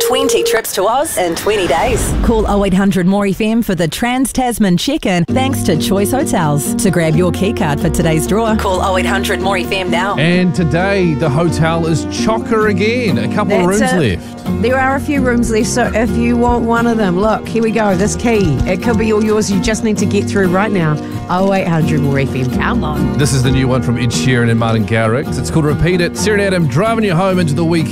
20 trips to Oz in 20 days. Call 0800 More FM for the Trans-Tasman check-in thanks to Choice Hotels. To grab your key card for today's draw, call 0800 More FM now. And today, the hotel is chocker again. A couple of rooms left. There are a few rooms left, so if you want one of them, look, here we go. This key, it could be all yours. You just need to get through right now. 0800 More FM. Come on. This is the new one from Ed Sheeran and Martin Garrix. It's called Repeat It. Sarah and Adam driving you home into the weekend.